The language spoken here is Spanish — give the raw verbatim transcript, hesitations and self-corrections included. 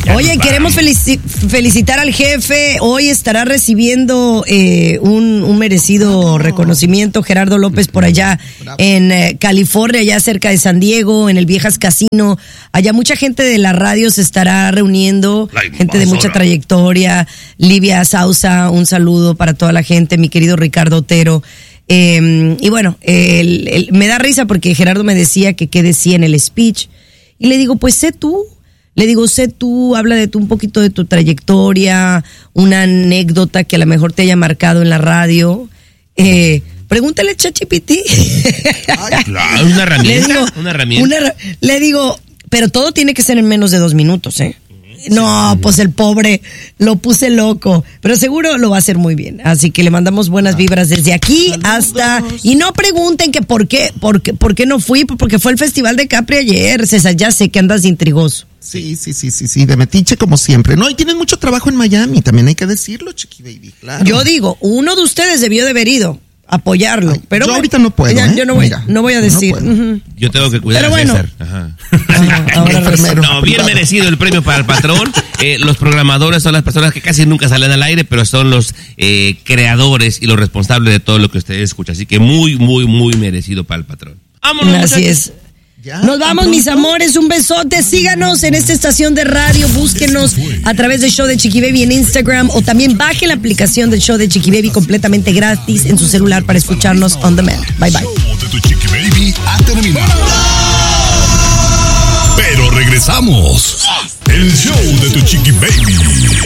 Oye, queremos felici- felicitar al jefe. Hoy estará recibiendo eh, un, un merecido reconocimiento Gerardo López por allá en eh, California, allá cerca de San Diego, en el Viejas Casino. Allá mucha gente de la radio se estará reuniendo, gente de mucha trayectoria. Livia Sausa, un saludo para toda la gente, mi querido Ricardo Otero. Eh, y bueno, el, el, me da risa porque Gerardo me decía que qué decía en el speech. Y le digo, pues sé tú. Le digo, sé tú, habla de tú un poquito de tu trayectoria, una anécdota que a lo mejor te haya marcado en la radio. Eh, pregúntale a ChatGPT. Claro, una herramienta. Le digo, una herramienta. Una, le digo, pero todo tiene que ser en menos de dos minutos, ¿eh? No, pues el pobre lo puse loco, pero seguro lo va a hacer muy bien. Así que le mandamos buenas vibras desde aquí Saludos. hasta... Y no pregunten que por qué, por qué, por qué no fui, porque fue el Festival de Capri ayer, César, ya sé que andas de intrigoso. Sí, sí, sí, sí, sí, de metiche como siempre. No, y tienen mucho trabajo en Miami, también hay que decirlo, Chiqui Baby, claro. Yo digo, uno de ustedes debió de haber ido. Apoyarlo, Ay, pero yo bueno, ahorita no puedo, ya, ¿eh? yo no voy, Mira, no voy a decir. No uh-huh. Yo tengo que cuidar pero a bueno. César. Ajá. Ah, ahora no, bien merecido el premio para el patrón. Eh, los programadores son las personas que casi nunca salen al aire, pero son los eh, creadores y los responsables de todo lo que ustedes escuchan. Así que muy, muy, muy merecido para el patrón. Vámonos. Así muchachos. es. ¿Ya? Nos vamos, mis amores, un besote. Síganos en esta estación de radio, búsquenos a través del show de Chiqui Baby en Instagram o también baje la aplicación del show de Chiqui Baby completamente gratis en su celular para escucharnos on demand. Bye bye. El show de tu Chiqui Baby ha terminado. Pero regresamos. El show de tu Chiqui Baby.